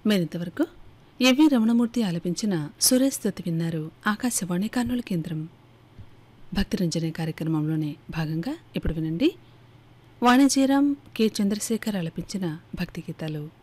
మీరింతవరకు ఎవి రమణమూర్తి ఆలపించిన సురేష్ స్తుతి విన్నారు. ఆకాశవాణి కర్నూలు కేంద్రం. భక్తిరంజని కార్యక్రమంలోనే భాగంగా ఇప్పుడు వినండి వాణిజ్యరామ్ కె చంద్రశేఖర్ ఆలపించిన భక్తి గీతాలు.